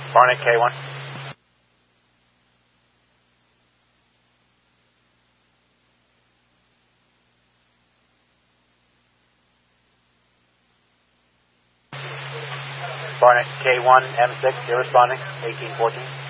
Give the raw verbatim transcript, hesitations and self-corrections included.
Barnet K one. Barnet K one M six, you're responding, eighteen fourteen.